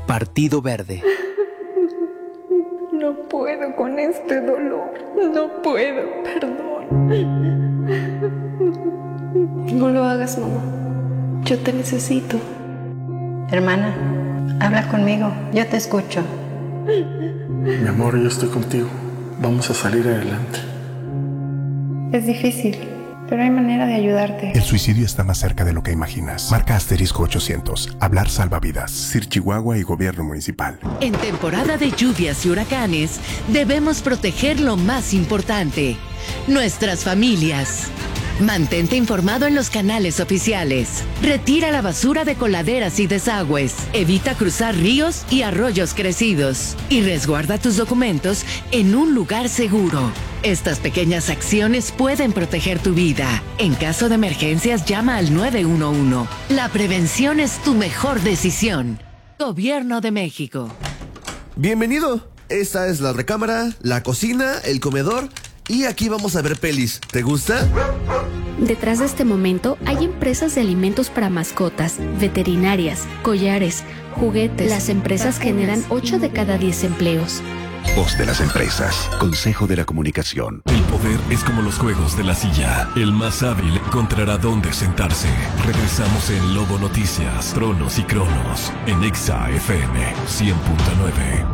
Partido Verde. No puedo con este dolor. No puedo, perdón. No lo hagas, mamá. Yo te necesito. Hermana, habla conmigo. Yo te escucho. Mi amor, yo estoy contigo. Vamos a salir adelante. Es difícil, pero hay manera de ayudarte. El suicidio está más cerca de lo que imaginas. Marca *800. Hablar salva vidas. Sir Chihuahua y Gobierno Municipal. En temporada de lluvias y huracanes, debemos proteger lo más importante: nuestras familias. Mantente informado en los canales oficiales. Retira la basura de coladeras y desagües. Evita cruzar ríos y arroyos crecidos. Y resguarda tus documentos en un lugar seguro. Estas pequeñas acciones pueden proteger tu vida. En caso de emergencias, llama al 911. La prevención es tu mejor decisión. Gobierno de México. Bienvenido. Esta es la recámara, la cocina, el comedor y aquí vamos a ver pelis. ¿Te gusta? Detrás de este momento hay empresas de alimentos para mascotas, veterinarias, collares, juguetes. Las empresas generan 8 de cada 10 empleos. Voz de las empresas. Consejo de la Comunicación. El poder es como los juegos de la silla. El más hábil encontrará dónde sentarse. Regresamos en Lobo Noticias, Tronos y Cronos, en Exa FM 100.9.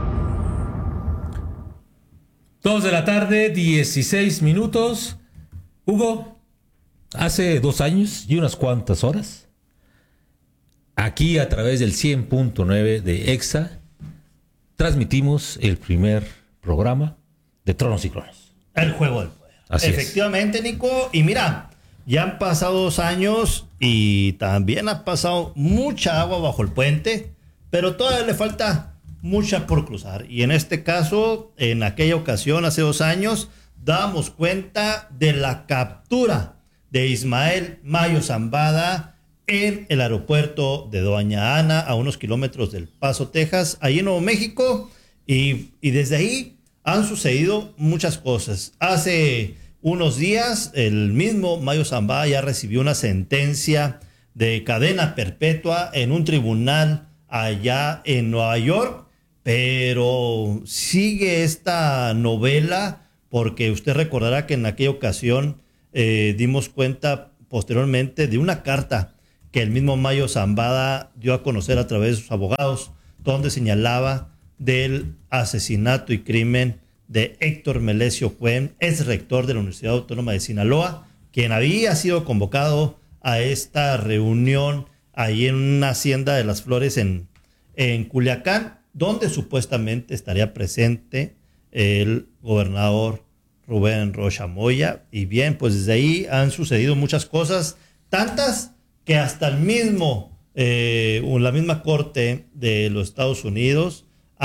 2 de la tarde, 16 minutos. Hugo, hace 2 años y unas cuantas horas, aquí a través del 100.9 de EXA, transmitimos el primer programa de Tronos y Cronos. El juego del poder. Así Efectivamente, es. Nico. Y mira, ya han pasado 2 años y también ha pasado mucha agua bajo el puente, pero todavía le falta mucha por cruzar. Y en este caso, en aquella ocasión, hace 2 años, dábamos cuenta de la captura de Ismael Mayo Zambada en el aeropuerto de Doña Ana, a unos kilómetros del Paso, Texas, ahí en Nuevo México, y desde ahí han sucedido muchas cosas. Hace unos días, el mismo Mayo Zambada ya recibió una sentencia de cadena perpetua en un tribunal allá en Nueva York, pero sigue esta novela, porque usted recordará que en aquella ocasión dimos cuenta posteriormente de una carta que el mismo Mayo Zambada dio a conocer a través de sus abogados, donde señalaba del asesinato y crimen de Héctor Melesio Cuen, ex rector de la Universidad Autónoma de Sinaloa, quien había sido convocado a esta reunión ahí en una hacienda de Las Flores en Culiacán, donde supuestamente estaría presente el gobernador Rubén Rocha Moya. Y bien, pues desde ahí han sucedido muchas cosas, tantas que hasta la misma Corte de los Estados Unidos,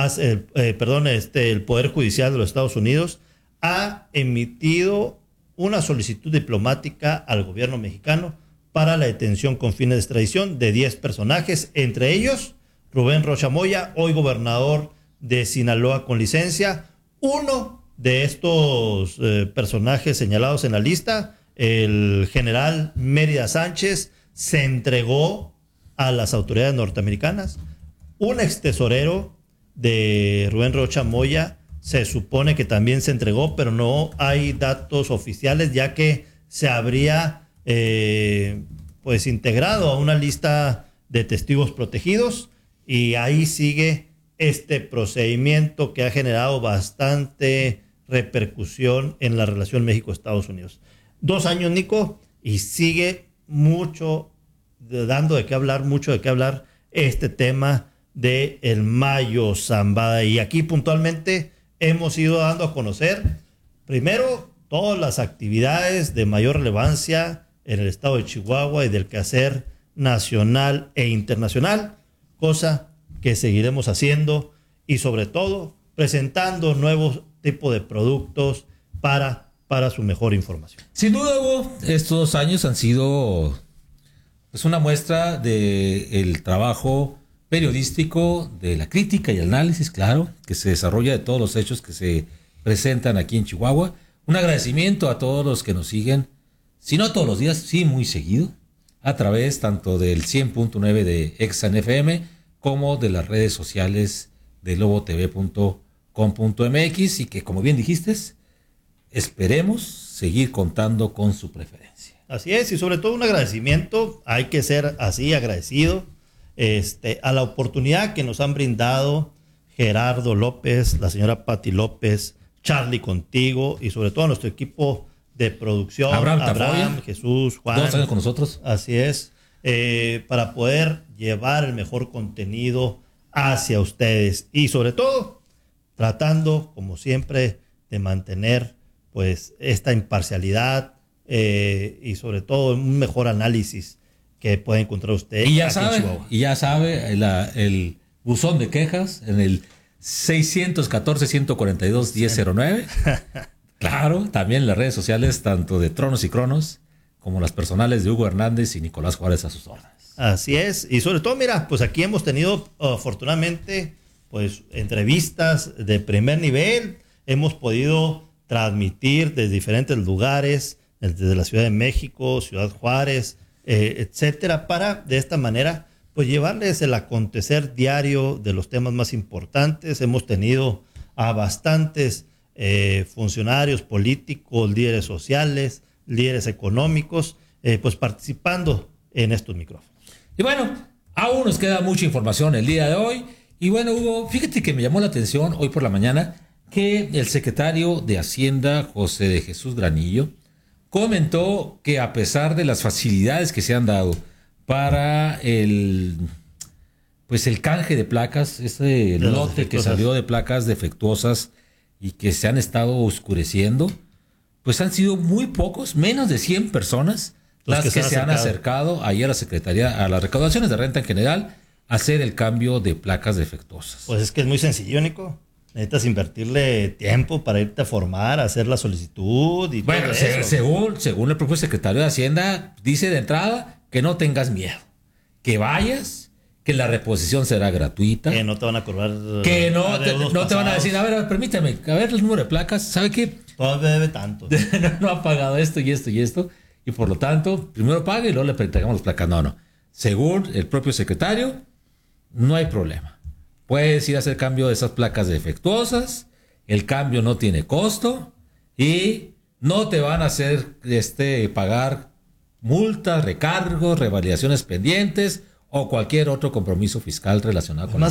el Poder Judicial de los Estados Unidos ha emitido una solicitud diplomática al gobierno mexicano para la detención con fines de extradición de 10 personajes, entre ellos Rubén Rocha Moya, hoy gobernador de Sinaloa con licencia. Uno de estos personajes señalados en la lista, el general Mérida Sánchez, se entregó a las autoridades norteamericanas. Un ex tesorero de Rubén Rocha Moya se supone que también se entregó, pero no hay datos oficiales, ya que se habría integrado a una lista de testigos protegidos, y ahí sigue este procedimiento que ha generado bastante repercusión en la relación México-Estados Unidos. 2 años, Nico, y sigue mucho de qué hablar este tema de el Mayo Zambada. Y aquí puntualmente hemos ido dando a conocer, primero, todas las actividades de mayor relevancia en el estado de Chihuahua y del quehacer nacional e internacional, cosa que seguiremos haciendo, y sobre todo presentando nuevos tipos de productos para su mejor información. Sin duda, Hugo, estos 2 años han sido una muestra del trabajo periodístico, de la crítica y el análisis, claro, que se desarrolla de todos los hechos que se presentan aquí en Chihuahua. Un agradecimiento a todos los que nos siguen, si no todos los días, sí muy seguido, a través tanto del 100.9 de EXA FM como de las redes sociales de lobotv.com.mx y que, como bien dijiste, esperemos seguir contando con su preferencia. Así es, y sobre todo un agradecimiento, hay que ser así agradecido a la oportunidad que nos han brindado Gerardo López, la señora Pati López, Charlie contigo y sobre todo a nuestro equipo de producción, Abraham, Jesús, Juan. 2 años con nosotros. Así es, para poder llevar el mejor contenido hacia ustedes y sobre todo tratando, como siempre, de mantener pues esta imparcialidad y sobre todo un mejor análisis que puede encontrar usted. Y ya sabe, el buzón de quejas en el 614-142-1009. Claro, también en las redes sociales, tanto de Tronos y Cronos, como las personales de Hugo Hernández y Nicolás Juárez a sus órdenes. Así es, y sobre todo, mira, pues aquí hemos tenido, afortunadamente, pues entrevistas de primer nivel, hemos podido transmitir desde diferentes lugares, desde la Ciudad de México, Ciudad Juárez, etcétera, para de esta manera pues llevarles el acontecer diario de los temas más importantes. Hemos tenido a bastantes funcionarios políticos, líderes sociales, líderes económicos, pues participando en estos micrófonos. Y bueno, aún nos queda mucha información el día de hoy. Y bueno, Hugo, fíjate que me llamó la atención hoy por la mañana que el secretario de Hacienda, José de Jesús Granillo, comentó que a pesar de las facilidades que se han dado para el canje de placas, ese lote que salió de placas defectuosas y que se han estado oscureciendo, pues han sido muy pocos, menos de 100 personas las que se han acercado ahí a la Secretaría, a las recaudaciones de renta en general, a hacer el cambio de placas defectuosas. Pues es que es muy sencillo, Nico. Necesitas invertirle tiempo para irte a formar, a hacer la solicitud y bueno, todo eso. Según el propio secretario de Hacienda, dice de entrada que no tengas miedo, que vayas, que la reposición será gratuita. Que no te van a cobrar. Que no te van a decir, a ver, permítame, a ver el número de placas, ¿sabe qué? Todavía debe tanto. No ha pagado esto y esto y esto, y por lo tanto, primero paga y luego le entregamos las placas. No. Según el propio secretario, no hay problema. Puedes ir a hacer cambio de esas placas defectuosas, el cambio no tiene costo y no te van a hacer pagar multas, recargos, revalidaciones pendientes o cualquier otro compromiso fiscal relacionado con